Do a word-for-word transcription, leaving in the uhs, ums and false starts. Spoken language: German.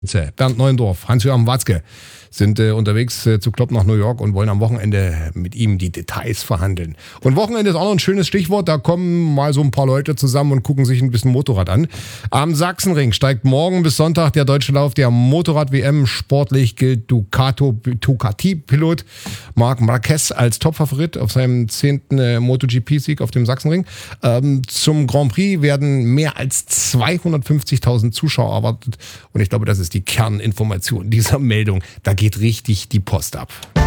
Bernd Neuendorf, Hans-Joachim Watzke sind äh, unterwegs äh, zu Klopp nach New York und wollen am Wochenende mit ihm die Details verhandeln. Und Wochenende ist auch noch ein schönes Stichwort. Da kommen mal so ein paar Leute zusammen und gucken sich ein bisschen Motorrad an. Am Sachsenring steigt morgen bis Sonntag der deutsche Lauf der Motorrad-W M. Sportlich gilt Ducato, Ducati-Pilot Marc Marquez als Topfavorit auf seinem zehnten äh, MotoGP-Sieg auf dem Sachsenring. Ähm, zum Grand Prix werden mehr als zweihundertfünfzigtausend Zuschauer erwartet. Und ich glaube, das ist die Kerninformation dieser Meldung. Da geht richtig die Post ab.